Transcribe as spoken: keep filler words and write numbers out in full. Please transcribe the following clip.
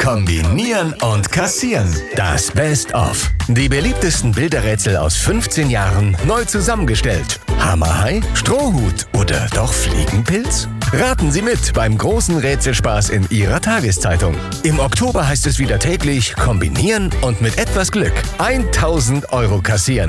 Kombinieren und kassieren. Das Best-of. Die beliebtesten Bilderrätsel aus fünfzehn Jahren neu zusammengestellt. Hammerhai, Strohhut oder doch Fliegenpilz? Raten Sie mit beim großen Rätselspaß in Ihrer Tageszeitung. Im Oktober heißt es wieder täglich kombinieren und mit etwas Glück tausend Euro kassieren.